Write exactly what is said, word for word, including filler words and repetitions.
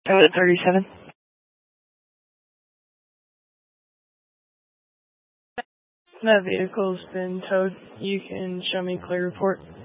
Code thirty-seven. That vehicle's been towed. You can show me clear report.